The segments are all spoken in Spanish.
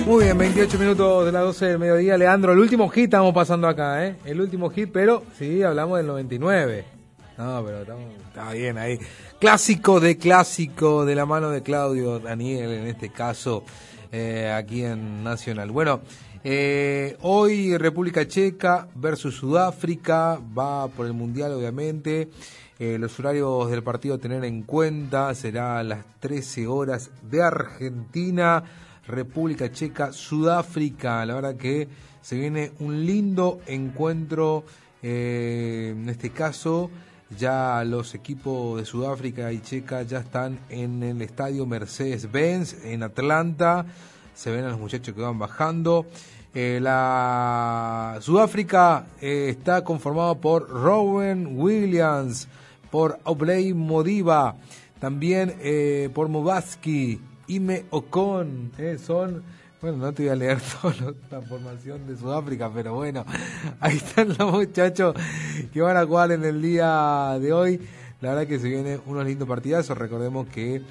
Muy bien, 28 minutos de las 12 del mediodía. Leandro, el último hit estamos pasando acá, ¿eh? El último hit, pero sí, hablamos del 99. No, pero está bien ahí. Clásico de la mano de Claudio Daniel, en este caso, aquí en Nacional. Bueno, hoy República Checa versus Sudáfrica, va por el Mundial, obviamente. Los horarios del partido a tener en cuenta será a las 13 horas de Argentina, República Checa, Sudáfrica. La verdad que se viene un lindo encuentro, en este caso ya los equipos de Sudáfrica y Checa ya están en el estadio Mercedes-Benz en Atlanta. Se ven a los muchachos que van bajando. La Sudáfrica está conformado por Rowan Williams, por Obley Modiba, también por Mobaski, Ime Ocon, son, bueno, no te voy a leer toda la formación de Sudáfrica, pero bueno, ahí están los muchachos que van a jugar en el día de hoy. La verdad que se vienen unos lindos partidazos. Recordemos que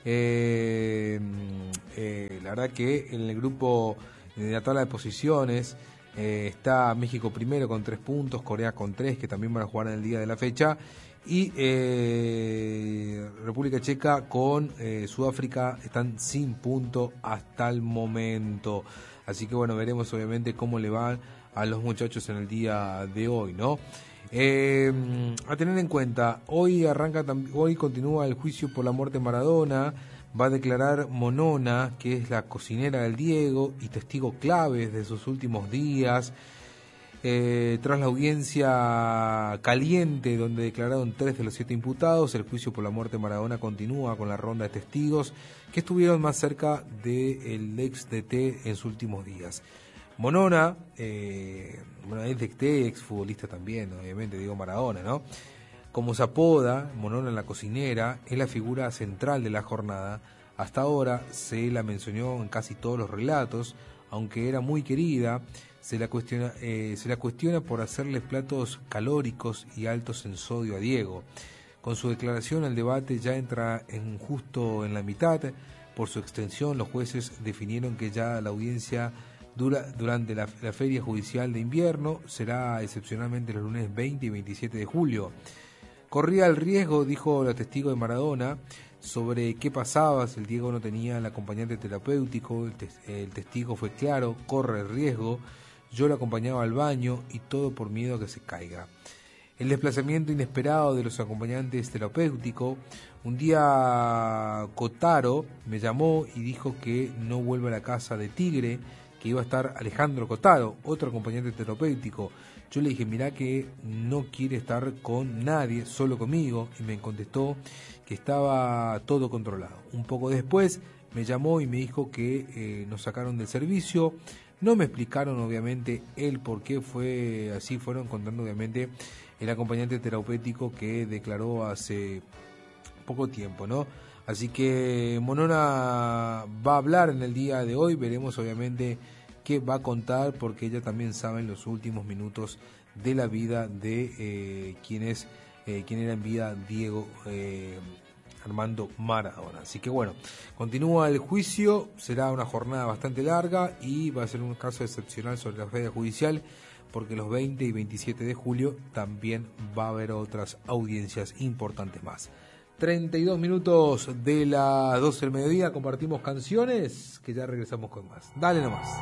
la verdad que en el grupo de la tabla de posiciones está México primero con 3 puntos, Corea con 3, que también van a jugar en el día de la fecha, y República Checa con Sudáfrica están sin punto hasta el momento. Así que bueno, veremos obviamente cómo le van a los muchachos en el día de hoy, ¿no? A tener en cuenta, hoy continúa el juicio por la muerte de Maradona. Va a declarar Monona, que es la cocinera del Diego y testigo clave de sus últimos días. Tras la audiencia caliente, donde declararon 3 de los 7 imputados, el juicio por la muerte de Maradona continúa con la ronda de testigos que estuvieron más cerca del ex DT en sus últimos días. Monona, ex DT, ex futbolista también, obviamente, digo Maradona, ¿no? Como se apoda, Monona la cocinera, es la figura central de la jornada. Hasta ahora se la mencionó en casi todos los relatos, aunque era muy querida. Se la cuestiona por hacerles platos calóricos y altos en sodio a Diego. Con su declaración el debate ya entra justo en la mitad. Por su extensión, los jueces definieron que ya la audiencia durante la feria judicial de invierno será excepcionalmente los lunes 20 y 27 de julio. Corría el riesgo, dijo la testigo de Maradona, sobre qué pasaba si el Diego no tenía el acompañante terapéutico. El testigo fue claro: corre el riesgo. Yo lo acompañaba al baño y todo por miedo a que se caiga. El desplazamiento inesperado de los acompañantes terapéuticos. Un día Cotaro me llamó y dijo que no vuelva a la casa de Tigre, que iba a estar Alejandro Cotaro, otro acompañante terapéutico. Yo le dije, mirá que no quiere estar con nadie, solo conmigo, y me contestó que estaba todo controlado. Un poco después me llamó y me dijo que nos sacaron del servicio. No me explicaron obviamente el por qué fue así, fueron contando obviamente el acompañante terapéutico que declaró hace poco tiempo, ¿no? Así que Monona va a hablar en el día de hoy, veremos obviamente qué va a contar, porque ella también sabe en los últimos minutos de la vida de quién era en vida Diego Armando Maradona. Así que bueno, continúa el juicio, será una jornada bastante larga y va a ser un caso excepcional sobre la feria judicial, porque los 20 y 27 de julio también va a haber otras audiencias importantes más. 32 minutos de las 12 del mediodía, compartimos canciones, que ya regresamos con más. Dale nomás.